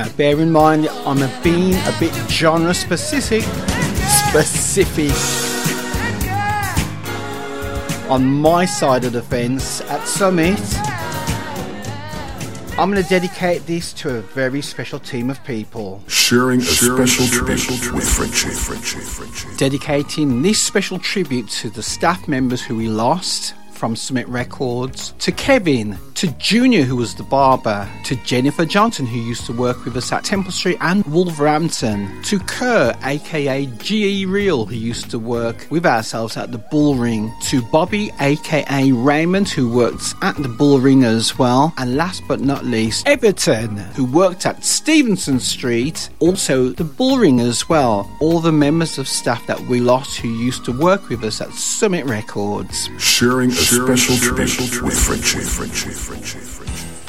Now, bear in mind, I'm being a bit genre specific. On my side of the fence at Summit, I'm going to dedicate this to a very special team of people. Sharing a special tribute with Frenchie. Dedicating this special tribute to the staff members who we lost from Summit Records, to Kevin, to Junior, who was the barber, to Jennifer Johnson, who used to work with us at Temple Street and Wolverhampton, to Kerr, aka G.E. Real, who used to work with ourselves at the Bull Ring, to Bobby, aka Raymond, who worked at the Bull Ring as well, and last but not least, Everton, who worked at Stevenson Street, also the Bull Ring as well. All the members of staff that we lost who used to work with us at Summit Records. Sharing a special tribute with Frenchie.